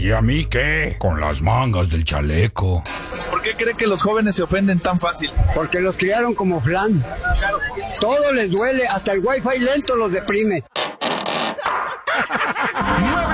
¿Y a mí qué? Con las mangas del chaleco. ¿Por qué cree que los jóvenes se ofenden tan fácil? Porque los criaron como flan. Todo les duele, hasta el wifi lento los deprime.